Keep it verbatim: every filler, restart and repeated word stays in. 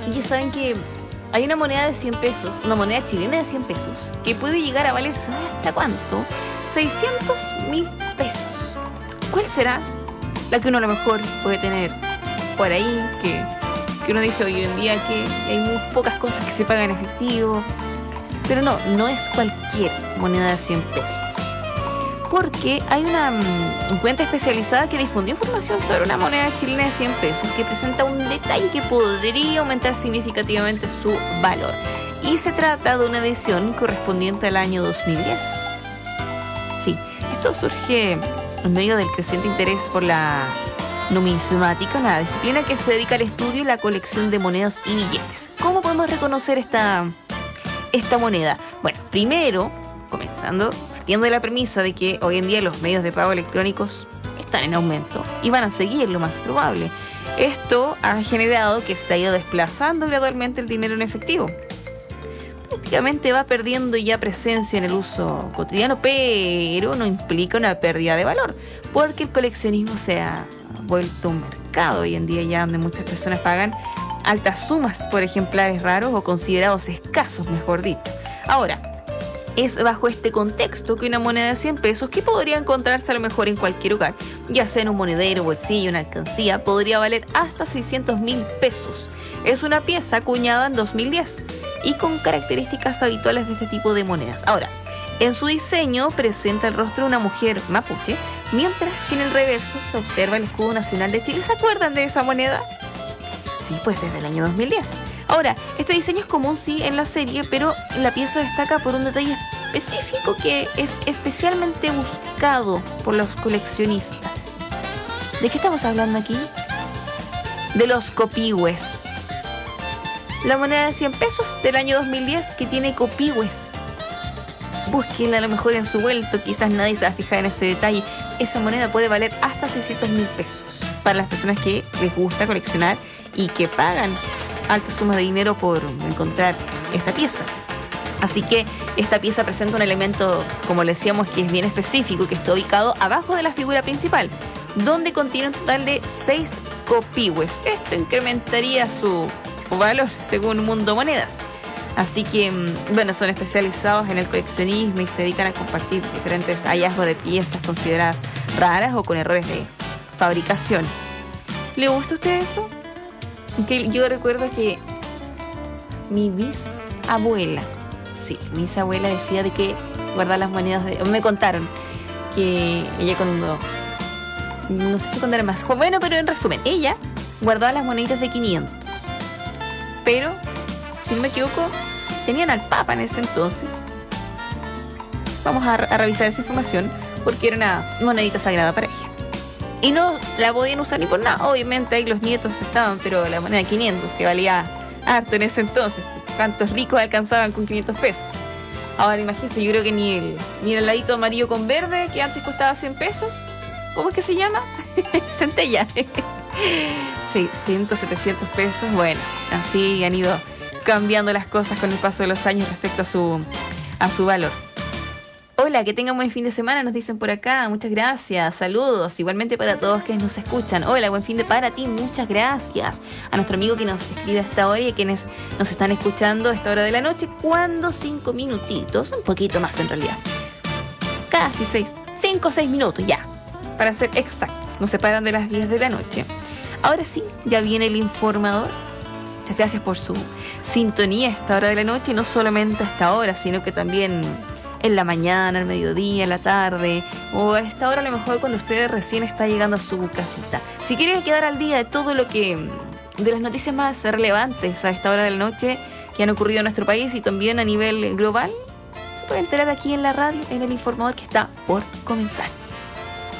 Y saben que hay una moneda de cien pesos, una moneda chilena de cien pesos, que puede llegar a valer, ¿sabes hasta cuánto? seiscientos mil pesos. ¿Cuál será la que uno a lo mejor puede tener por ahí? Que, que uno dice hoy en día que hay muy pocas cosas que se pagan en efectivo. Pero no, no es cualquier moneda de cien pesos. Porque hay una um, cuenta especializada que difundió información sobre una moneda chilena de cien pesos que presenta un detalle que podría aumentar significativamente su valor. Y se trata de una edición correspondiente al año dos mil diez. Sí, esto surge en medio del creciente interés por la numismática, una disciplina que se dedica al estudio y la colección de monedas y billetes. ¿Cómo podemos reconocer esta, esta moneda? Bueno, primero, comenzando, partiendo de la premisa de que hoy en día los medios de pago electrónicos están en aumento y van a seguir, lo más probable. Esto ha generado que se ha ido desplazando gradualmente el dinero en efectivo. Prácticamente va perdiendo ya presencia en el uso cotidiano, pero no implica una pérdida de valor, porque el coleccionismo se ha vuelto un mercado hoy en día ya donde muchas personas pagan altas sumas por ejemplares raros o considerados escasos, mejor dicho. Ahora, es bajo este contexto que una moneda de cien pesos, que podría encontrarse a lo mejor en cualquier hogar, ya sea en un monedero, bolsillo, una alcancía, podría valer hasta seiscientos mil pesos. Es una pieza acuñada en dos mil diez y con características habituales de este tipo de monedas. Ahora, en su diseño presenta el rostro de una mujer mapuche, mientras que en el reverso se observa el escudo nacional de Chile. ¿Se acuerdan de esa moneda? Sí, pues es del año dos mil diez. Ahora, este diseño es común, sí, en la serie, pero la pieza destaca por un detalle específico que es especialmente buscado por los coleccionistas. ¿De qué estamos hablando aquí? De los copihue. La moneda de cien pesos del año dos mil diez que tiene copihue. Búsquenla a lo mejor en su vuelto, quizás nadie se va a fijar en ese detalle. Esa moneda puede valer hasta seiscientos mil pesos para las personas que les gusta coleccionar y que pagan altas sumas de dinero por encontrar esta pieza. Así que esta pieza presenta un elemento, como le decíamos, que es bien específico, que está ubicado abajo de la figura principal, donde contiene un total de seis copihue. Esto incrementaría su valor según Mundo Monedas. Así que, bueno, son especializados en el coleccionismo y se dedican a compartir diferentes hallazgos de piezas consideradas raras o con errores de fabricación. ¿Le gusta a usted eso? Que yo recuerdo que mi bisabuela, sí, mi bisabuela decía de que guardar las monedas de... Me contaron que ella cuando... No sé si cuando era más joven, bueno, pero en resumen, ella guardaba las moneditas de quinientos. Pero, si no me equivoco, tenían al Papa en ese entonces. Vamos a, a revisar esa información porque era una monedita sagrada para ella. Y no la podían usar ni por nada. Obviamente ahí los nietos estaban, pero la moneda de quinientos, que valía harto en ese entonces. ¿Cuántos ricos alcanzaban con quinientos pesos? Ahora imagínense, yo creo que ni el, ni el heladito amarillo con verde, que antes costaba cien pesos. ¿Cómo es que se llama? Centella. seiscientos, setecientos pesos. Bueno, así han ido cambiando las cosas con el paso de los años respecto a su, a su valor. Hola, que tengan buen fin de semana, nos dicen por acá. Muchas gracias, saludos. Igualmente para todos quienes nos escuchan. Hola, buen fin de para ti, muchas gracias. A nuestro amigo que nos escribe hasta hoy y a quienes nos están escuchando a esta hora de la noche. ¿Cuándo? Cinco minutitos, un poquito más en realidad. Casi seis, cinco o seis minutos ya, para ser exactos. Nos separan de las diez de la noche. Ahora sí, ya viene el informador. Muchas gracias por su sintonía a esta hora de la noche. Y no solamente a esta hora, sino que también en la mañana, al mediodía, en la tarde, o a esta hora a lo mejor cuando usted recién está llegando a su casita. Si quiere quedar al día de todo lo que, de las noticias más relevantes a esta hora de la noche que han ocurrido en nuestro país y también a nivel global, se puede enterar aquí en la radio, en el informador que está por comenzar.